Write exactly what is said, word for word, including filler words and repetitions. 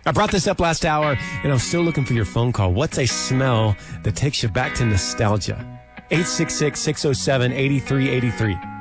I brought this up last hour, and I'm still looking for your phone call. What's a smell that takes you back to nostalgia? eight six six, six oh seven, eight three eight three.